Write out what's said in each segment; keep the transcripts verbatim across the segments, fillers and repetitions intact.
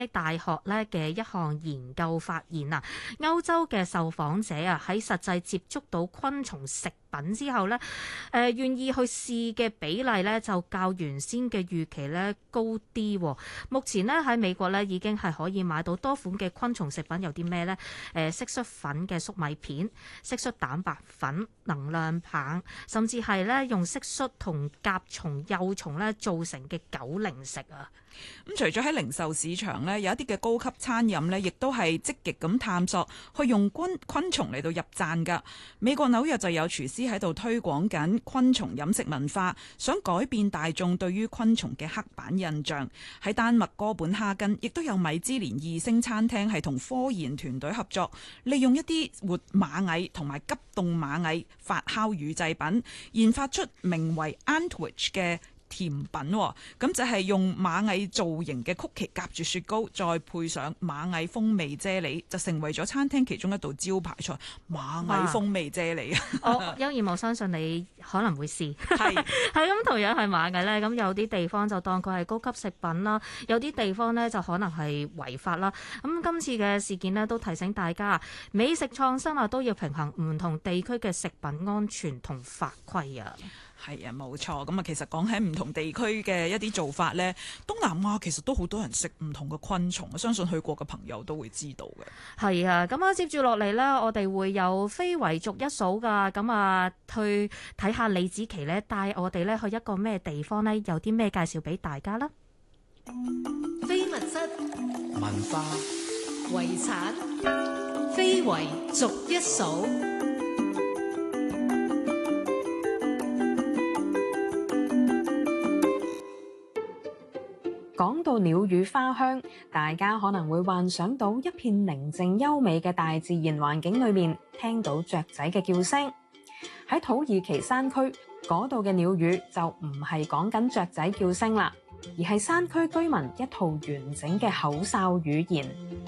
大學咧嘅一項研究發現啊，歐洲嘅受訪者啊喺實際接觸到昆蟲食品之後咧，誒願意去試嘅比例咧就較原先嘅預期咧高啲。目前咧喺美國咧已經係可以買到多款嘅昆蟲食品，有啲咩呢？誒蟋蟀粉嘅粟米片、蟋蟀蛋白粉、能量棒，甚至係咧用蟋蟀同甲蟲幼蟲咧做成嘅狗零食啊！ 咁除咗喺零售市場呢，有一啲嘅高級餐飲呢，亦都係積極咁探索去用昆昆蟲嚟到入讚㗎。美國紐約就有廚師喺度推廣緊昆蟲飲食文化，想改變大眾對於昆蟲嘅刻板印象。喺丹麥哥本哈根，亦都有米芝蓮二星餐廳係同科研團隊合作，利用一啲活螞蟻同埋急凍螞蟻發酵乳製品，研發出名為 Antwich 嘅甜品，咁就係用螞蟻造型嘅曲奇夾住雪糕，再配上螞蟻風味啫喱，就成為咗餐廳其中一道招牌菜——螞蟻風味啫喱啊！ 我邱燕，我相信你可能會試。 係係咁，同樣係螞蟻咧，咁有啲地方就當佢係高級食品啦，有啲地方呢就可能係違法啦。咁今次嘅事件呢，都提醒大家，美食創新啊都要平衡唔同地區嘅食品安全同法規啊。 係啊，冇錯。咁啊，其實講喺唔同地區嘅一啲做法呢，東南亞其實都好多人食唔同嘅昆蟲，我相信去過嘅朋友都會知道嘅。 係啊，咁啊，接住落嚟呢，我哋會有非遺逐一數噶，咁啊，去睇下李子琪呢帶我哋呢去一個咩地方呢？有啲咩介紹俾大家啦？ 非物質文化遺產，非遺逐一數。 講到鳥語花香，大家可能會幻想到一片寧靜優美嘅大自然環境裏面，聽到雀仔嘅叫聲。喺土耳其山區嗰度嘅鳥語就唔係講緊雀仔叫聲啦，而係山區居民一套完整嘅口哨語言。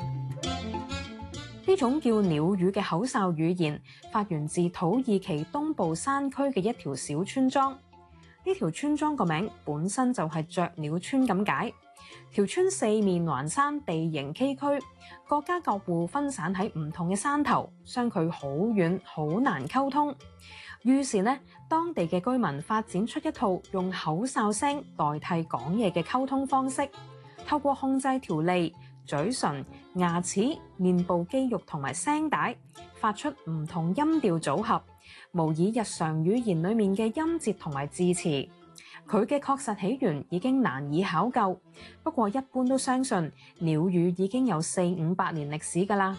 呢種叫鳥語嘅口哨語言發源自土耳其東部山區嘅一條小村莊。呢條村莊個名本身就係雀鳥村咁解。條村四面環山，地形崎嶇，各家各戶分散喺唔同嘅山頭，相距好遠，好難溝通。於是呢，當地嘅居民發展出一套用口哨聲代替講嘢嘅溝通方式，透過控制條脷、嘴唇、牙齒、面部肌肉同埋聲帶，發出唔同音調組合，模擬日常語言裡面嘅音節同埋字詞。佢嘅確實起源已經難以考究，不過一般都相信鳥語已經有四五百年歷史㗎啦。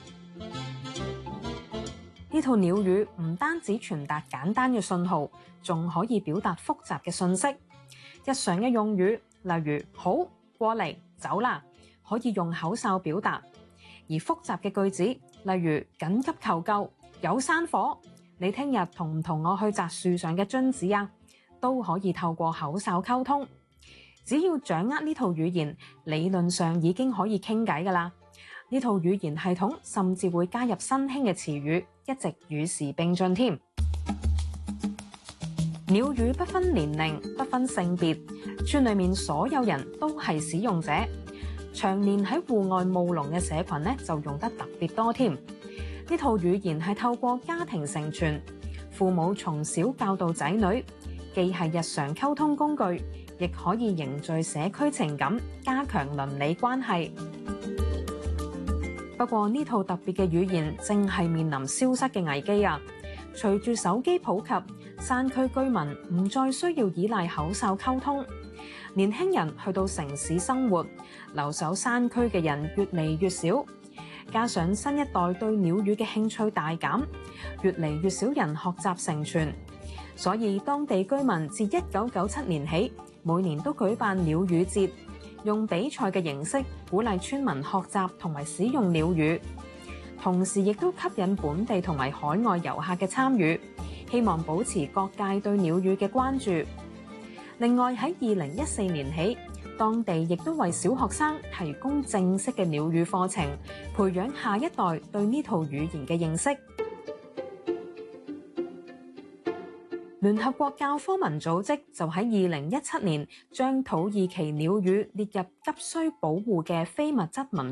呢套鳥語唔單止傳達簡單嘅信號，仲可以表達複雜嘅信息。日常嘅用語，例如好、過嚟、走啦，可以用口哨表達；而複雜嘅句子，例如緊急求救、有山火、你聽日同唔同我去摘樹上嘅榛子啊，都可以透過口哨溝通。只要掌握呢套語言，理論上已經可以傾偈㗎啦。呢套語言系統甚至會加入新興嘅詞語，一直與時並進添。鳥語不分年齡，不分性別，村裏面所有人都係使用者。長年喺戶外務農嘅社群呢，就用得特別多添。呢套語言係透過家庭承傳，父母從小教導仔女，既係日常溝通工具，亦可以凝聚社區情感，加強鄰里關係。不過呢套特別嘅語言正係面臨消失嘅危機啊！隨住手機普及，山區居民唔再需要依賴口哨溝通，年輕人去到城市生活，留守山區嘅人越嚟越少。加上新一代對鳥語嘅興趣大減，越嚟越少人學習承傳，所以當地居民自一九九七年起，每年都舉辦鳥語節，用比賽嘅形式鼓勵村民學習同埋使用鳥語，同時亦都吸引本地同埋海外遊客嘅參與，希望保持各界對鳥語嘅關注。另外喺二零一四年起，當地亦都為小學生提供正式嘅鳥語課程，培養下一代對呢套語言嘅認識。 聯合國教科文組織就喺二零一七年將土耳其鳥語列入急需保護嘅非物質文